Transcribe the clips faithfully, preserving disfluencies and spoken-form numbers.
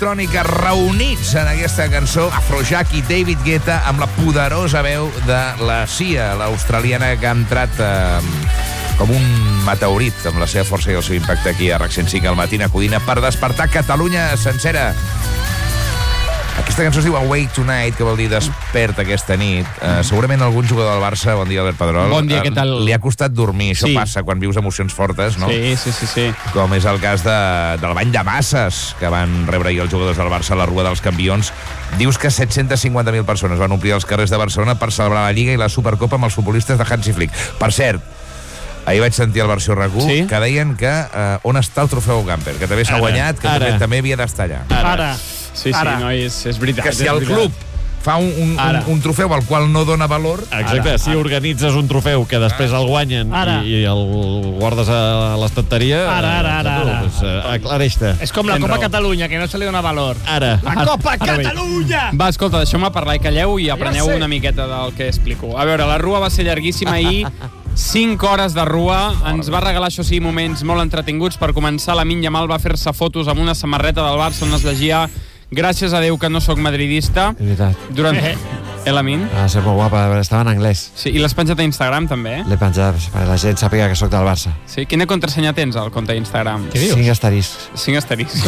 electrònica reunits en aquesta cançó, Afrojack i David Guetta, amb la poderosa veu de la Sia, l'australiana que ha entrat eh, com un meteorit amb la seva força i el seu impacte aquí a RAC cent cinc al matí a Codina per despertar Catalunya sencera. Aquesta cançó es diu Awake Tonight, que vol dir despert aquesta nit. Uh, segurament algun jugador del Barça, bon dia Albert Pedrol, bon dia, què tal? li ha costat dormir. Això sí. passa quan vius emocions fortes, no? Sí, sí, sí, sí. Com és el cas de, del bany de masses que van rebre ahir els jugadors del Barça a la Rua dels Campions. Dius que set-cents cinquanta mil persones van omplir els carrers de Barcelona per celebrar la Lliga i la Supercopa amb els futbolistes de Hansi Flick. Per cert, ahir vaig sentir el versió RAC u sí? que deien que uh, on està el trofeu Gamper, que també s'ha guanyat, que també, també havia d'estar allà. Ara. Ara. Sí, sí, Ara. no, és, és veritat. Que si el club fa un, un, un, un trofeu al qual no dona valor... Exacte, Ara. si organitzes un trofeu que després el guanyen i, i el guardes a l'estanteria... Ara, ara, ara. ara. Pues, uh, aclareix-te. És com la Copa Catalunya, que no se li dona valor. Ara. La Copa ara Catalunya! Va, escolta, deixeu-me parlar i calleu i apreneu ja una miqueta del que explico. A veure, la rua va ser llarguíssima ahir, cinc hores de rua, ens va regalar, això sí, moments molt entretinguts. Per començar, la Lamine Yamal va fer-se fotos amb una samarreta del Barça on es llegia gràcies a Déu que no sóc madridista. És veritat. Durant... Eh, eh Lamine? Ah, ser molt guapa, estava en anglès. Sí, i l'has penjat a Instagram, també? L'he penjat perquè la gent sàpiga que sóc del Barça. Sí? Quina contrasenya tens al compte d'Instagram? Què dius? Cinc asteriscs. Cinc asteriscs.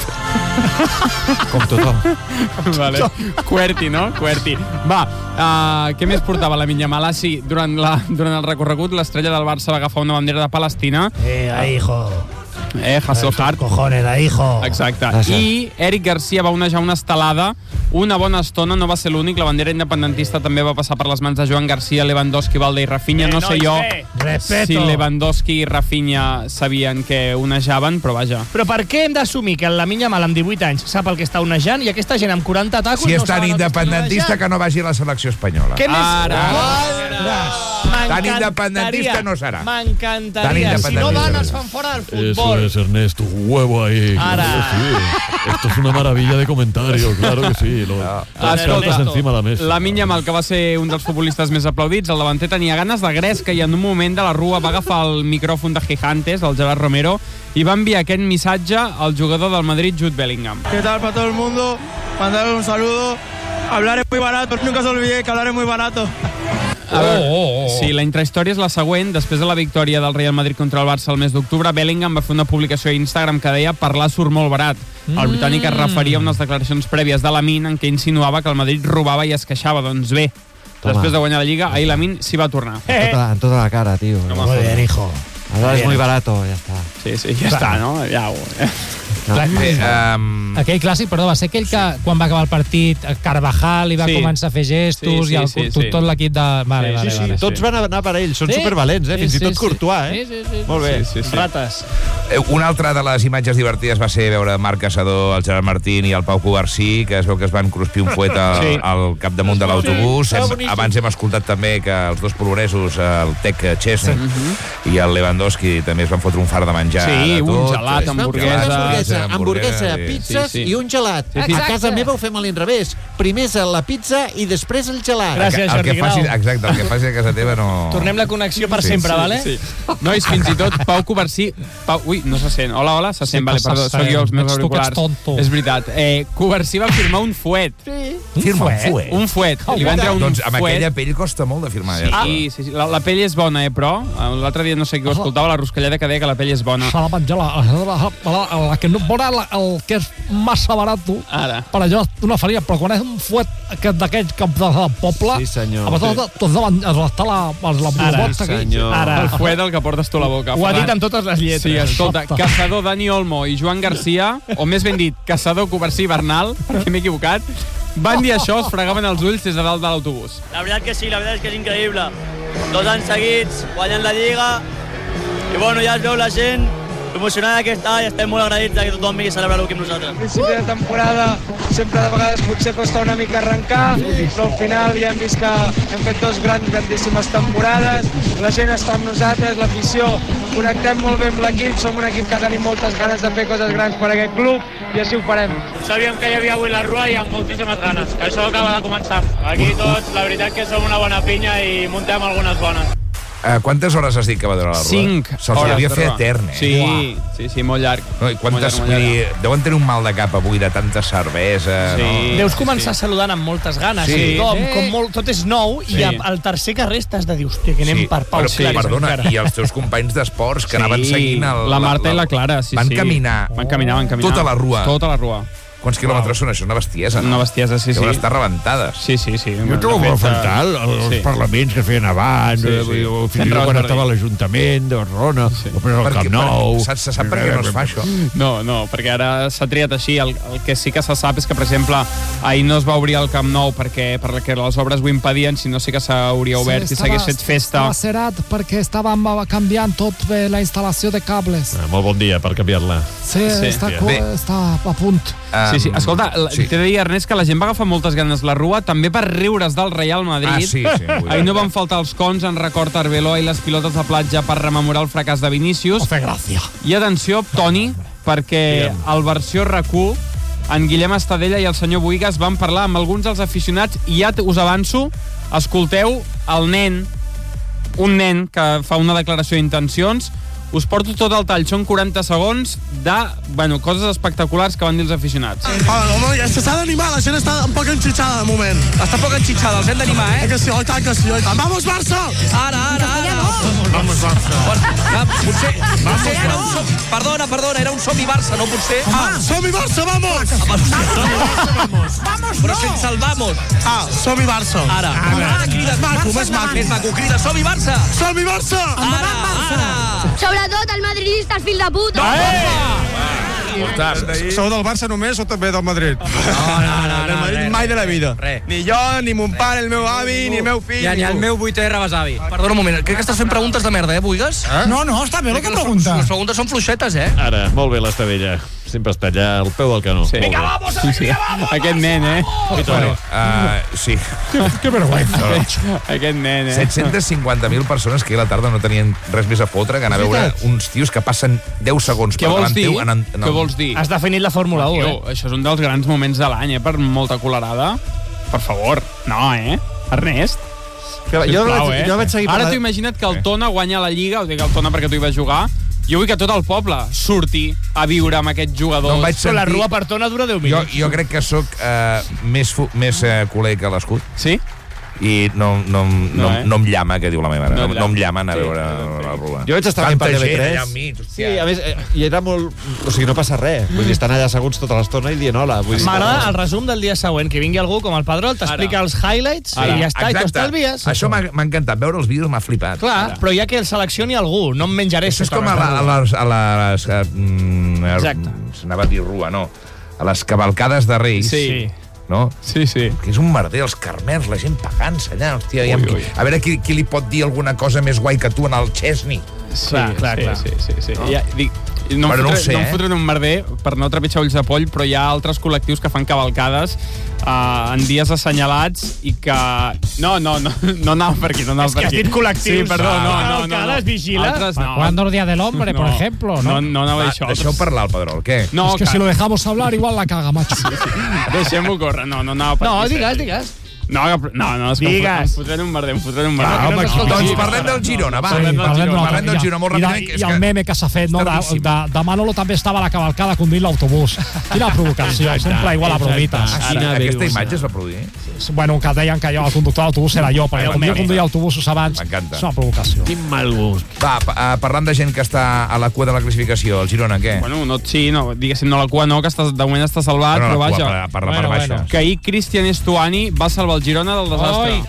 Com tothom. Vale. QWERTY, no? QWERTY. Va, uh, què més portava la Lamine Yamal? Ah, sí, durant, la, durant el recorregut l'estrella del Barça va agafar una bandera de Palestina. Eh, ahí, hijo. Eh, Hasselhart. Cojones, ahí, hijo. Exacte. Gràcies. I Eric Garcia va onejar una estelada una bona estona, no va ser l'únic. La bandera independentista també va passar per les mans de Joan Garcia, Lewandowski, Valde i Rafinha. No sé jo Respeto. si Lewandowski i Rafinha sabien que onejaven, però vaja. Però per què hem d'assumir que la Lamine Yamal amb divuit anys sap el que està onejant i aquesta gent amb quaranta tacos si no és tan independentista que no vagi a la selecció espanyola? Què més? Ara. Tan independentista no serà. M'encantaria. Si no van, es fan fora del futbol. Eso es, Ernesto, huevo ahí. Ara. Sí. Esto es una maravilla de comentario, claro que sí. Lo, no. Escolta, encima la mesa. La Lamine Yamal, que va ser un dels futbolistes més aplaudits, el davanter tenia ganes de gresca i en un moment de la rua va agafar el micròfon de Gigantes, el Gerard Romero, i va enviar aquest missatge al jugador del Madrid, Jude Bellingham. ¿Qué tal para todo el mundo? Mandarle un saludo. Hablar es muy barato. Nunca se olvide que hablar es muy barato. A veure, oh, oh, oh. Sí, la intrahistòria és la següent. Després de la victòria del Real Madrid contra el Barça el mes d'octubre, Bellingham va fer una publicació a Instagram que deia parlar surt molt barat. El britànic es referia a unes declaracions prèvies de Lamine en què insinuava que el Madrid robava i es queixava. Doncs bé, Toma. després de guanyar la Lliga, ahir Lamine s'hi va tornar. En tota, en tota la cara, tio. No, muy bien, hijo. Ahora es muy barato, ya está. Sí, sí, ja està, no? Ja ho... No. Bé, um... aquell clàssic, perdó, va ser aquell que sí. quan va acabar el partit Carvajal i va sí. començar a fer gestos sí, sí, i el, sí, tot, sí. tot l'equip de... Vale, sí, vale, sí, vale, sí. Tots van anar per ells, són sí. supervalents, eh? fins sí, i tot sí, Courtois, eh? Sí, sí, sí. Molt bé. Sí, sí, sí. Rates. Una altra de les imatges divertides va ser veure Marc Caçador, el Gerard Martín i el Pau Covarsí, que es veu que es van cruspir un fuet al, sí. al capdamunt de l'autobús. Sí. Hem, abans hem escoltat també que els dos polonesos, el Tec Chesney uh -huh. i el Lewandowski, també es van fotre un far de menjar. Sí, de tot. un gelat, hamburguesa. Hamburguesa, hamburguesa, pizzas sí, sí. i un gelat. Sí, sí. A casa meva ho fem a l'inrevés. Primer la pizza i després el gelat. Gràcies, Jordi Grau. Faci, exacte, el que faci a casa teva no... Tornem la connexió per sí, sempre, sí, vale? Sí. Nois, fins i tot Pau Covarsí... Pau... Ui, no se sent. Hola, hola, se sent. Sí, vale, perdó, soc jo els meus auriculars. És veritat. Eh, Covarsí va firmar un fuet. Sí. Firma un fuet? Un fuet. Li va entrar un doncs amb fuet. aquella pell costa molt de firmar. Sí, sí, sí, sí. La, la pell és bona, eh, però l'altre dia no sé qui ho escoltava, la Ruscalleda, que deia que la pell és bona. S'ha de menjar la, la, la, la que no vora la, el que és massa barat Ara. per allò una faria, però quan és un fuet d'aquells que del poble sí, senyor. a vegades sí. tots deuen estar la, la Ara, senyor. Ara. El fuet del que portes tu a la boca. Ho ha dit amb totes les lletres. Sí, escolta, Caçador, Dani Olmo i Joan Garcia, o més ben dit, Caçador, Covarsí, Bernal, perquè m'he equivocat, van dir això, es fregaven els ulls des de dalt de l'autobús. La veritat que sí, la veritat és que és increïble. Dos anys seguits, guanyant la Lliga, i bueno, ja es veu la gent emocionada que està i estem molt agraïts que tothom vingui a celebrar-ho aquí amb nosaltres. Al principi de temporada sempre de vegades potser costa una mica arrencar, però al final ja hem vist que hem fet dos grans, grandíssimes temporades, la gent està amb nosaltres, l'afició, connectem molt bé amb l'equip, som un equip que tenim moltes ganes de fer coses grans per aquest club i així ho farem. Sabíem que hi havia avui la rua i amb moltíssimes ganes, que això acaba de començar. Aquí tots, la veritat que som una bona pinya i muntem algunes bones. Uh, quantes hores has dit que va durar la rua? Cinc Se'ls havia fet etern, eh? Sí, Uah. sí, sí, molt llarg. No, i quantes, molt llarg, molt llarg. Deuen tenir un mal de cap avui de tanta cervesa. Sí. No? Deus començar sí. saludant amb moltes ganes. Sí. Com, com molt, tot és nou sí. i al tercer carrer estàs de dir, hòstia, que anem sí. per Pau Però, Claris. Perdona, encara. I els teus companys d'esports que sí. anaven seguint... El, la Marta la, la, i la Clara, sí, van sí. Caminar. Van caminar, van caminar. Tota la rua. Tota la rua. Quants quilòmetres wow. són això? Una bestiesa, no? Una bestiesa, sí, sí. Deuen estar rebentades. Sí, sí, sí. Jo trobo molt fatal els sí. parlaments que feien abans, sí, sí. o fins i tot quan estava a l'Ajuntament de Barcelona, sí. o al Camp Nou... Se sap per què no es fa això? No, no, perquè ara s'ha triat així. El, el que sí que se sap és que, per exemple, ahir no es va obrir el Camp Nou perquè, perquè les obres ho impedien, sinó sí que s'hauria obert sí, i s'hagués fet festa. Estava cerat perquè estàvem canviant tot bé la instal·lació de cables. Ah, molt bon dia per canviar-la. Sí, sí. Està, co- està a punt. Um, sí, sí. Escolta, sí. t'he de dir, Ernest, que la gent va agafar moltes ganes la rua, també per riure's del Real Madrid. Ah, sí, sí. Ahir no van faltar els cons en record Arbeloa i les pilotes de platja per rememorar el fracàs de Vinícius. Oh, fe gràcia. I atenció, Toni, perquè al versió R Q, en Guillem Estadella i el senyor Boigas van parlar amb alguns dels aficionats i ja us avanço, escolteu el nen, un nen que fa una declaració d'intencions. Us porto tot el tall, són quaranta segons de, bueno, coses espectaculars que van dir els aficionats. Ah, home, ja s'ha d'animar, la gent està un poc enxitxada de moment. Està poc enxitxada, els hem d'animar, eh? Eh que sí, oi tant que sí, oi tant. Vamos, Barça! Ara, ara, ara! Vamos, Barça! Ah, potser, potser era un som... Perdona, perdona, era un som-hi Barça, no potser? Ah, som-hi Barça, vamos! Vamos! Vamos, però sense el vamos. Ah, som-hi Barça. Ara. Ah, crida, maco, més maco. Més maco, crida, som-hi Barça! Som-hi Barça! Ara, ara! Sobretot el madridista, fill de puta. No, Sou del Barça només o també del Madrid? No, no, no. Del Madrid mai de la vida. Res. Ni jo, ni mon pare, el meu avi, ni el meu fill. Ja, ni el meu vuitè rebesavi. Perdona un moment, crec que estàs fent preguntes de merda, eh, Boigas? No, no, està bé el que pregunta. Les preguntes són fluixetes, eh? Ara, molt bé l'Estadella. Sempre està allà al peu del canó. Sí. Vinga, vamos, sí, sí. vamos! Aquest nen, eh? Bueno, uh, sí. Que vergüenza. No. Aquest nen, eh? set-cents cinquanta mil persones que a la tarda no tenien res més a fotre que anar a veure uns tios que passen deu segons per davant teu. En, en el... Què vols dir? Has definit la Fórmula u, eh? Això és un dels grans moments de l'any, eh? Per molta colerada. Per favor. No, eh? Ernest? Jo, Sisplau, vaig, eh? jo vaig seguir... Ara t'ho imagina't que el Tona guanya la Lliga, ho dic el Tona perquè tu hi vas jugar. Jo vull que tot el poble surti a viure amb aquests jugadors. No vaig sentir... Però la rua per Tona dura deu minuts. Jo, jo crec que sóc uh, més, fu més uh, culer que l'escut. Sí? I no, no, no, no, eh? no em llama, que diu la meva. No, No et no em llama. llamen a Sí. veure la rua. Jo vaig estar veient per T V tres. allà enmig, Sí, a més, eh, i era molt... O sigui, no passa res. Vull dir, estan allà asseguts tota l'estona i dient hola. Vull dir, M'agrada el resum del dia següent, que vingui algú com el Pedrol, t'explica els highlights Ara. i ja està, i t'ho estalvies. Això m'ha m'ha encantat. Veure els vídeos m'ha flipat. Clar, però ja que el seleccioni algú, no em menjaré Això és sota com a, la la, a les... A les a, mm, Exacte. S'anava a dir rua, no. A les cavalcades de Reis. Sí. No? Sí, sí. Que és un merder, els carmers, la gent pagant-se allà. Hòstia, ui, ui. Qui, a veure qui, qui li pot dir alguna cosa més guai que tu en el Chesney. Sí, Clar, clar, sí, clar. sí, sí, sí. No? Ja, dic, no, Però em no ho fotré, sé, no em eh? fotré un merder per no trepitjar ulls de poll, però hi ha altres col·lectius que fan cavalcades uh, en dies assenyalats i que... No, no, no, no anava per aquí, no anava És per que has aquí. dit col·lectius. Sí, perdó, Ah, no, no, no. cavalcades, no. vigila. Altres no. ¿Cuándo el Día del Hombre, por ejemplo? No, No, no anava a Va, dir això. deixeu parlar el Pedrol, què? No, es que si lo dejamos hablar, igual la caga, macho. Deixem-ho córrer. No, no anava per No, aquí. digues, digues. No, no, no, és que Digues. em fotré en un merder, em fotré en un merder. Ah, home, Doncs parlem del Girona, va. Sí, Parlem del parlem Girona, d'una parlem del Girona, molt I, de, ràpidament, que és I el que- meme que s'ha fet, no? De, tardíssim. de, de Manolo també estava a la cavalcada conduint l'autobús. Quina provocació, sempre igual a bromites. Quina, aquesta imatge es va produir. Bueno, que deien que jo, el conductor d'autobús era jo, perquè com jo conduïa autobusos abans, M'encanta. és una provocació. Quin mal gust. Va, uh, parlant de gent que està a la cua de la classificació, el Girona, què? Bueno, no, sí, no, diguéssim, no la cua no, que està, de moment està salvat, Bueno, però la vaja. cua, per, per la part Bueno, baixa. bueno. Que ahir Cristian Estuani va salvar el Girona del desastre. Oi.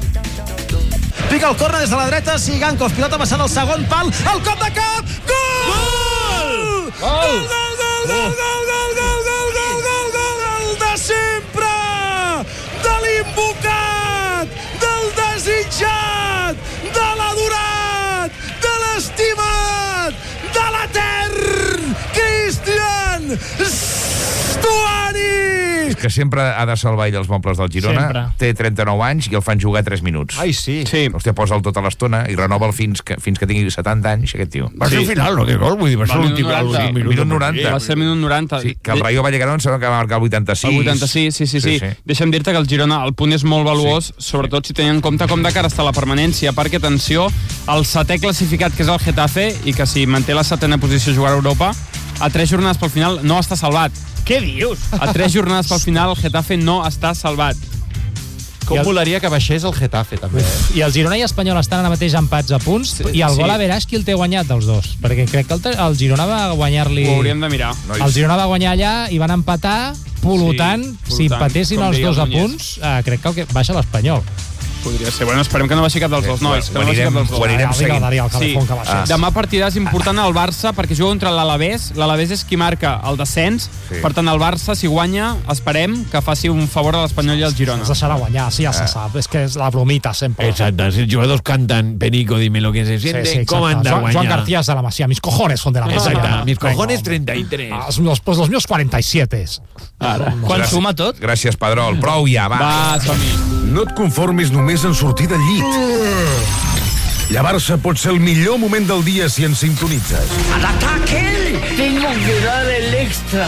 Pica el corre des de la dreta, Sigankov, pilota passant al segon pal, el cop de cap, gol! Gol! Gol, gol, gol, gol, gol, gol, gol, gol, gol, gol, gol, gol, de sempre! De l'invocat, del desitjat, de l'adorat, de l'estimat, de l'etern, Cristian Stuani! que sempre ha de salvar ell els mobles del Girona, sempre. Té trenta-nou anys i el fan jugar tres minuts. Ai, sí. Sí. Hòstia, posa'l tota l'estona i renova'l fins que, fins que tingui setanta anys, aquest tio. Va ser Sí. al final, no? Que gol, vull dir, va ser Va, l'últim minut noranta. minut, Minut noranta. Va ser el minut noranta. Sí, que el Rayo Vallecano em sembla que va marcar el vuitanta-sis. El vuitanta-sis, sí, sí, sí. sí. Deixa'm dir-te que el Girona, el punt és molt valuós, sí. sobretot si tenen en compte com de cara està la permanència, perquè, atenció, el setè classificat, que és el Getafe, i que si manté la setena posició a jugar a Europa, a tres jornades pel final no està salvat. Què dius? A tres jornades pel final el Getafe no està salvat. Com el... volaria que baixés el Getafe, també. Eh? I el Girona i Espanyol estan ara mateix empats a punts, sí, i el gol sí. a veràs qui el té guanyat dels dos, perquè crec que el, el Girona va guanyar-li... Ho hauríem de mirar. El Girona va guanyar allà i van empatar, polotant, sí, si empatessin els dos a punts, eh, crec que el que baixa l'Espanyol. Podria ser. Bueno, esperem que no baixi cap dels dos nois. Que no baixi cap dels dos. Ho anirem seguint. Sí. Ah. Demà partidàs important al Barça, perquè juga contra l'Alavés. L'Alavés és qui marca el descens. Sí. Per tant, el Barça, si guanya, esperem que faci un favor a l'Espanyol i al Girona. Es deixarà guanyar, sí, ja se sap. És que és la bromita, sempre. Exacte. Si els jugadors canten Perico, dime lo que se siente, sí, sí, com han de guanyar? Joan García de la Masía. Mis cojones son de la Masía. Exacte. Mis cojones treinta y tres. Ah, los, pues los míos cuarenta y siete. Ara. Quan suma tot? Gràcies, Pedrol. Prou ja, va. Va, som-hi. No et conformis només en sortir del llit. Llevar-se pot ser el millor moment del dia si ens sintonitzes. ¡Al ataque! Tengo que dar el extra.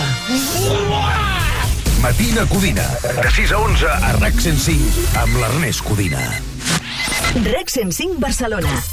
Matina Codina, de sis a onze a RAC cent cinc amb l'Ernest Codina. RAC cent cinc Barcelona.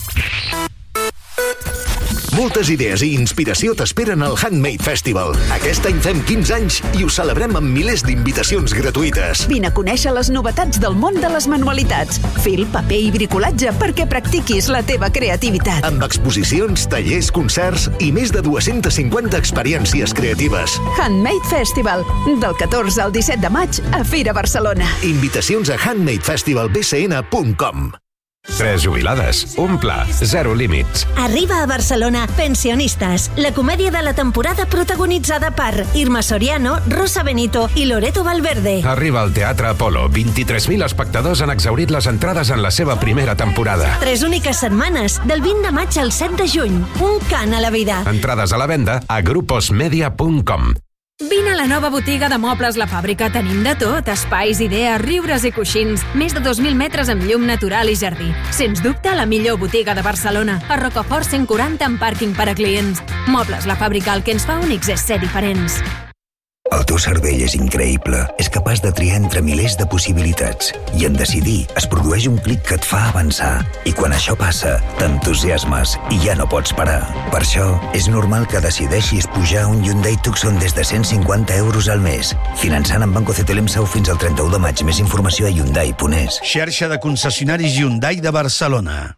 Moltes idees i inspiració t'esperen al Handmade Festival. Aquest any fem quinze anys i ho celebrem amb milers d'invitacions gratuïtes. Vine a conèixer les novetats del món de les manualitats. Fil, paper i bricolatge perquè practiquis la teva creativitat. Amb exposicions, tallers, concerts i més de dues-centes cinquanta experiències creatives. Handmade Festival, del catorze al disset de maig a Fira Barcelona. Invitacions a handmade festival b c n punt com. Tres jubilades, un pla, zero límits. Arriba a Barcelona Pensionistes, la comèdia de la temporada protagonitzada per Irma Soriano, Rosa Benito i Loreto Valverde. Arriba al Teatre Apolo. vint-i-tres mil espectadors han exhaurit les entrades en la seva primera temporada. Tres úniques setmanes, del vint de maig al set de juny. Un cant a la vida. Entrades a la venda a gruposmedia punt com. Vine a la nova botiga de mobles La Fàbrica. Tenim de tot, espais, idees, riures i coixins. Més de dos mil metres amb llum natural i jardí. Sens dubte, la millor botiga de Barcelona. A Rocafort cent quaranta amb pàrquing per a clients. Mobles La Fàbrica, el que ens fa únics és ser diferents. El teu cervell és increïble. És capaç de triar entre milers de possibilitats. I en decidir es produeix un clic que et fa avançar. I quan això passa, t'entusiasmes i ja no pots parar. Per això, és normal que decideixis pujar un Hyundai Tucson des de cent cinquanta euros al mes. Finançant amb Banco C T L M S A U fins al trenta-u de maig. Més informació a hyundai punt es. Xarxa de concessionaris Hyundai de Barcelona.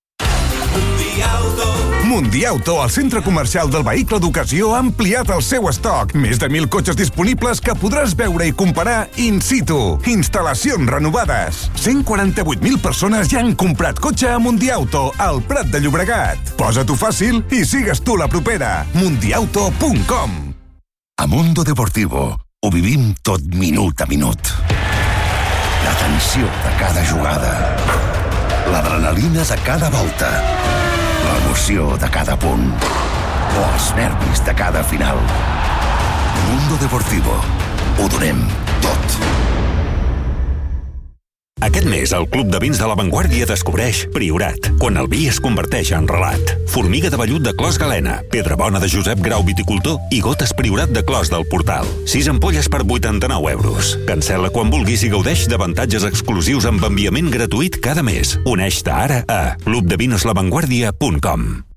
Mundiauto, el centre comercial del vehicle d'ocasió, ha ampliat el seu estoc. Més de mil cotxes disponibles que podràs veure i comparar in situ. Instal·lacions renovades. cent quaranta-vuit mil persones ja han comprat cotxe a Mundiauto, al Prat de Llobregat. Posa-t'ho fàcil i sigues tu la propera. mundiauto punt com. A Mundo Deportivo ho vivim tot minut a minut. La tensió de cada jugada. L'adrenalina de cada volta. L'emoció de cada punt. O els nervis de cada final. Mundo Deportivo. Ho donem tot. Aquest mes, el Club de Vins de La Vanguardia descobreix Priorat, quan el vi es converteix en relat. Formiga de vellut de Clos Galena, Pedra Bona de Josep Grau Viticultor i Gotes Priorat de Clos del Portal. Sis ampolles per vuitanta-nou euros. Cancel·la quan vulguis i gaudeix d'avantatges exclusius amb enviament gratuït cada mes. Uneix-te ara a club de vinos la vanguardia punt com.